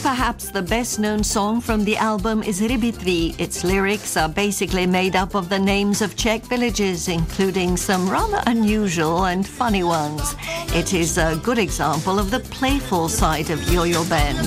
perhaps the best-known song from the album is Rybitvi. Its lyrics are basically made up of the names of Czech villages, including some rather unusual and funny ones. It is a good example of the playful side of Yo-Yo Band.